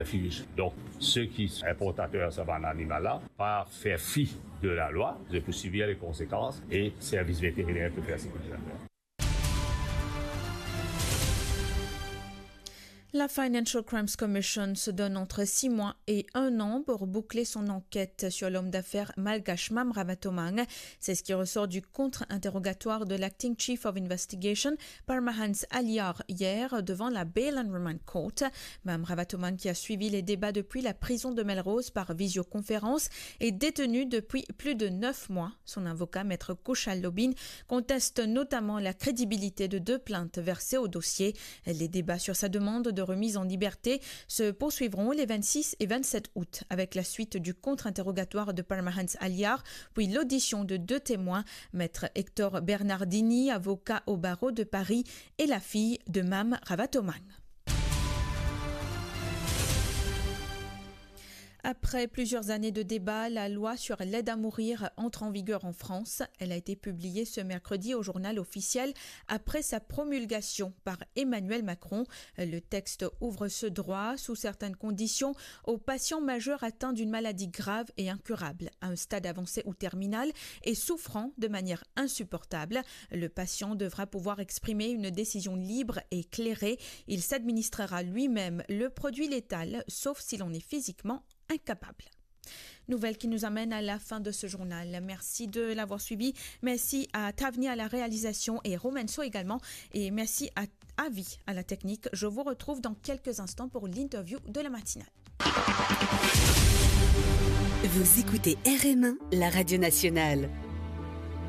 refuge. Donc, ceux qui sont importateurs de ce animal-là, pas faire fi de la loi, de poursuivre les conséquences et le service vétérinaire peut faire ce qu'il doit faire. La Financial Crimes Commission se donne entre 6 mois et 1 an pour boucler son enquête sur l'homme d'affaires malgache Mam Ravatoman. C'est ce qui ressort du contre-interrogatoire de l'Acting Chief of Investigation Parmahans Aliar hier devant la Bail and Remand Court. Mam Ravatoman, qui a suivi les débats depuis la prison de Melrose par visioconférence, est détenu depuis plus de 9 mois. Son avocat, Maître Kushal Lobin, conteste notamment la crédibilité de 2 plaintes versées au dossier. Les débats sur sa demande de remise en liberté se poursuivront les 26 et 27 août avec la suite du contre-interrogatoire de Parmahans Aliar, puis l'audition de 2 témoins, Maître Hector Bernardini, avocat au barreau de Paris, et la fille de Mam Ravatoman. Après plusieurs années de débats, la loi sur l'aide à mourir entre en vigueur en France. Elle a été publiée ce mercredi au journal officiel après sa promulgation par Emmanuel Macron. Le texte ouvre ce droit, sous certaines conditions, aux patients majeurs atteints d'une maladie grave et incurable, à un stade avancé ou terminal et souffrant de manière insupportable. Le patient devra pouvoir exprimer une décision libre et éclairée. Il s'administrera lui-même le produit létal, sauf s'il en est physiquement incapable. Nouvelle qui nous amène à la fin de ce journal. Merci de l'avoir suivi. Merci à Tavni à la réalisation et Romenso également. Et merci à Avi à la technique. Je vous retrouve dans quelques instants pour l'interview de la matinale. Vous écoutez RM1, la radio nationale.